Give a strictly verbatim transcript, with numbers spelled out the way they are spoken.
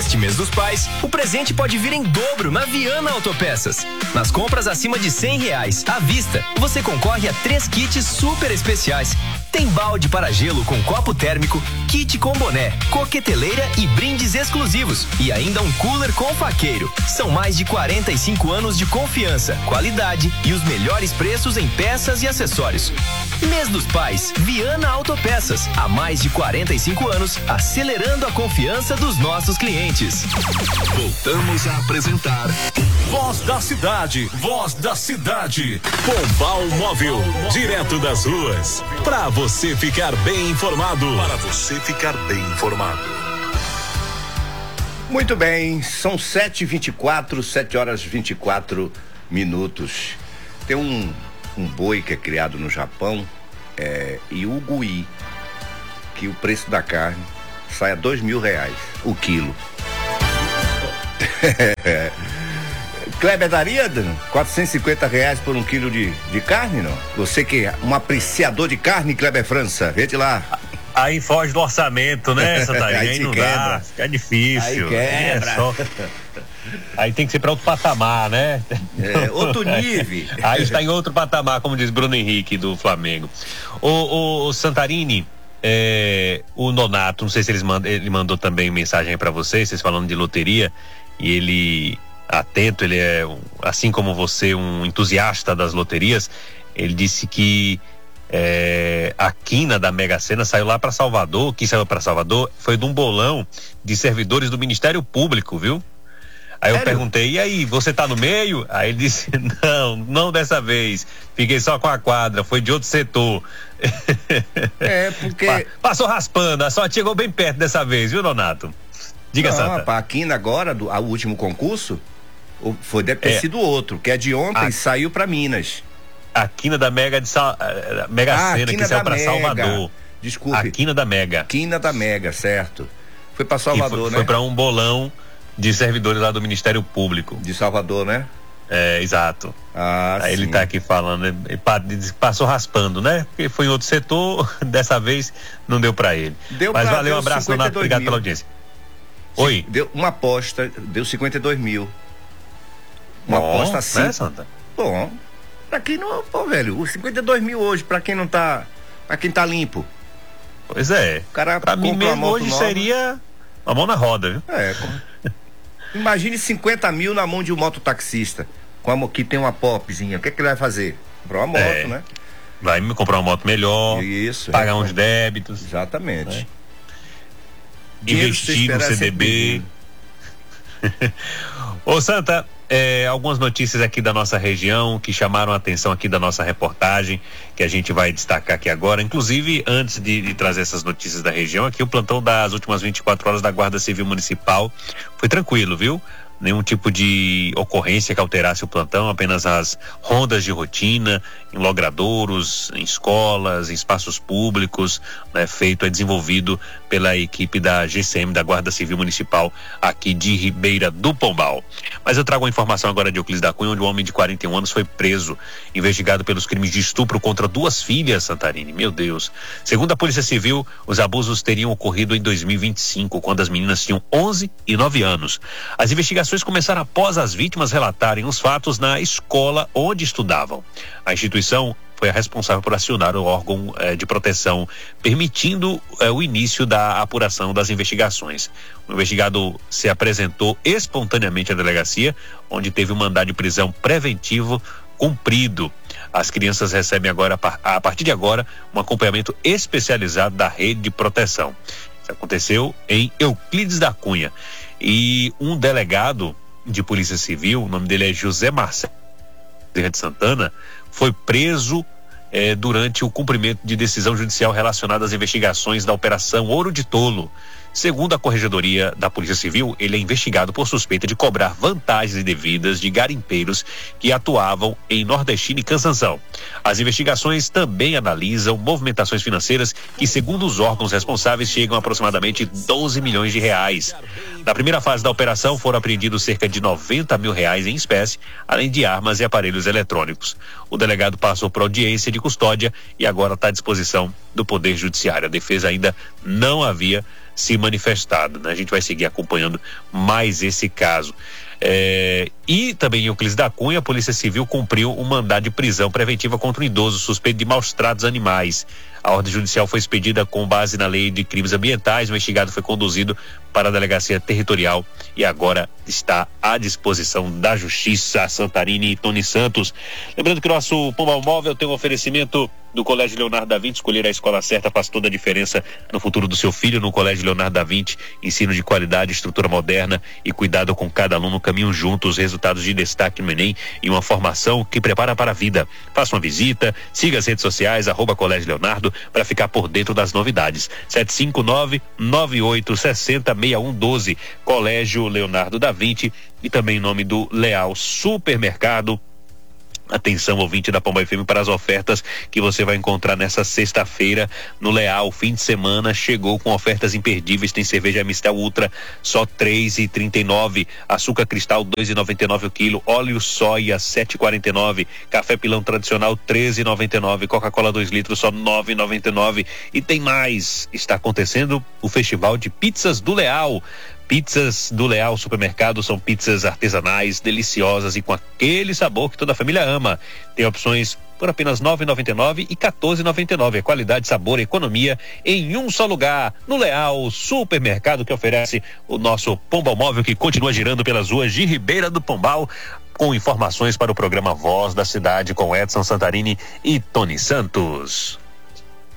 Neste mês dos pais, o presente pode vir em dobro na Viana Autopeças. Nas compras acima de cem reais à vista, você concorre a três kits super especiais. Tem balde para gelo com copo térmico, kit com boné, coqueteleira e brindes exclusivos. E ainda um cooler com faqueiro. São mais de quarenta e cinco anos de confiança, qualidade e os melhores preços em peças e acessórios. Mês dos Pais, Viana Autopeças. Há mais de quarenta e cinco anos, acelerando a confiança dos nossos clientes. Voltamos a apresentar Voz da Cidade, Voz da Cidade. Pombal Móvel, direto das ruas. Pra você ficar bem informado. Para você ficar bem informado. Muito bem, são sete e vinte e quatro, sete horas e vinte e quatro minutos. Tem um, um boi que é criado no Japão, é Iugui, que o preço da carne sai a dois mil reais o quilo. Kleber daria quatrocentos e cinquenta reais por um quilo de, de carne, não? Você que é um apreciador de carne, Kleber França, vê de lá. Aí foge do orçamento, né, Santarém? Aí, aí não quebra. dá, fica difícil. Aí quebra. É só... Aí tem que ser para outro patamar, né? É, outro nível. Aí está em outro patamar, como diz Bruno Henrique do Flamengo. O, o, o Santarini, é, o Nonato, não sei se eles mand, ele mandou também mensagem aí para vocês, vocês falando de loteria, e ele, atento, ele é, assim como você, um entusiasta das loterias. Ele disse que É, a quina da Mega Sena saiu lá para Salvador. Que saiu para Salvador foi de um bolão de servidores do Ministério Público, viu? Aí eu Sério? perguntei, e aí, você tá no meio? Aí ele disse, não, não dessa vez, fiquei só com a quadra, foi de outro setor. É, porque... Pa- passou raspando, a sorte chegou bem perto dessa vez, viu, Donato? Diga, Não, Santa. rapaz, a quina agora, do a, o último concurso, o, foi, deve ter É. sido outro, que é de ontem, A- saiu para Minas. A quina da Mega de Sal, eh, Mega Ah, Sena, quina que saiu da para Mega. Salvador. Desculpe. A quina da Mega. Quina da Mega, certo. Foi para Salvador, foi, né? Foi para um bolão de servidores lá do Ministério Público. De Salvador, né? É, exato. Ah, Aí sim. ele tá aqui falando, ele pa- passou raspando, né? Porque foi em outro setor, dessa vez não deu pra ele. Deu Mas pra- valeu, um deu abraço, cinquenta e Donato, dois obrigado mil. pela audiência. Oi. Deu uma aposta, deu cinquenta e dois mil. Uma Bom, aposta assim. né, Santa? Bom, pra quem não, pô, velho, os cinquenta e dois mil hoje, pra quem não tá, pra quem tá limpo. Pois é. O cara Pra mim compra uma mesmo moto hoje nova. seria uma mão na roda, viu? É, com... imagine cinquenta mil na mão de um mototaxista, com a, mo- que tem uma popzinha, o que é que ele vai fazer? Comprar uma moto, É. né? Vai me comprar uma moto melhor, Isso. pagar é, uns débitos, Exatamente. É. Dinheiro se investir no esperar é C D B. Ô Santa, é, algumas notícias aqui da nossa região que chamaram a atenção aqui da nossa reportagem, que a gente vai destacar aqui agora. Inclusive, antes de, de trazer essas notícias da região, aqui o plantão das últimas vinte e quatro horas da Guarda Civil Municipal foi tranquilo, viu? Nenhum tipo de ocorrência que alterasse o plantão, apenas as rondas de rotina em logradouros, em escolas, em espaços públicos, né, feito é desenvolvido pela equipe da G C M, da Guarda Civil Municipal aqui de Ribeira do Pombal. Mas eu trago uma informação agora de Euclides da Cunha, onde um homem de quarenta e um anos foi preso, investigado pelos crimes de estupro contra duas filhas, Santarini. Meu Deus. Segundo a Polícia Civil, os abusos teriam ocorrido em dois mil e vinte e cinco, quando as meninas tinham onze e nove anos. As investigações começaram após as vítimas relatarem os fatos na escola onde estudavam. A instituição foi a responsável por acionar o órgão eh, de proteção, permitindo eh, o início da apuração das investigações. O investigado se apresentou espontaneamente à delegacia, onde teve um mandado de prisão preventivo cumprido. As crianças recebem agora, a partir de agora, um acompanhamento especializado da rede de proteção. Isso aconteceu em Euclides da Cunha. E um delegado de Polícia Civil, o nome dele é José Marcelo de Santana, foi preso eh, durante o cumprimento de decisão judicial relacionada às investigações da Operação Ouro de Tolo. Segundo a Corregedoria da Polícia Civil, ele é investigado por suspeita de cobrar vantagens indevidas de garimpeiros que atuavam em Nordestina e Cansanção. As investigações também analisam movimentações financeiras que, segundo os órgãos responsáveis, chegam a aproximadamente doze milhões de reais. Na primeira fase da operação foram apreendidos cerca de noventa mil reais em espécie, além de armas e aparelhos eletrônicos. O delegado passou por audiência de custódia e agora está à disposição do Poder Judiciário. A defesa ainda não havia se manifestado, né? A gente vai seguir acompanhando mais esse caso. É, e também em Euclides da Cunha, a Polícia Civil cumpriu um mandado de prisão preventiva contra um idoso suspeito de maus tratos animais. A ordem judicial foi expedida com base na Lei de Crimes Ambientais. O investigado foi conduzido para a Delegacia Territorial e agora está à disposição da Justiça. Santarini e Tony Santos. Lembrando que o nosso Pombal Móvel tem um oferecimento do Colégio Leonardo da Vinci. Escolher a escola certa faz toda a diferença no futuro do seu filho. No Colégio Leonardo da Vinci, ensino de qualidade, estrutura moderna e cuidado com cada aluno. Caminham juntos, resultados de destaque no Enem e uma formação que prepara para a vida. Faça uma visita, siga as redes sociais, arroba Colégio Leonardo, para ficar por dentro das novidades. sete cinco nove, nove oito seis zero, seis um um dois, Colégio Leonardo da Vinci, e também em nome do Leal Supermercado. Atenção, ouvinte da Pomba F M, para as ofertas que você vai encontrar nessa sexta-feira no Leal. O fim de semana chegou com ofertas imperdíveis. Tem cerveja Mistel Ultra só três reais e trinta e nove centavos, açúcar cristal dois reais e noventa e nove centavos o quilo, óleo soia sete reais e quarenta e nove centavos, café pilão tradicional treze reais e noventa e nove centavos, Coca-Cola dois litros só nove reais e noventa e nove centavos. E tem mais, está acontecendo o Festival de Pizzas do Leal. Pizzas do Leal Supermercado são pizzas artesanais, deliciosas e com aquele sabor que toda a família ama. Tem opções por apenas nove reais e noventa e nove centavos e quatorze reais e noventa e nove centavos. É qualidade, sabor e economia em um só lugar. No Leal Supermercado, que oferece o nosso Pombal Móvel, que continua girando pelas ruas de Ribeira do Pombal, com informações para o programa Voz da Cidade com Edson Santarini e Tony Santos.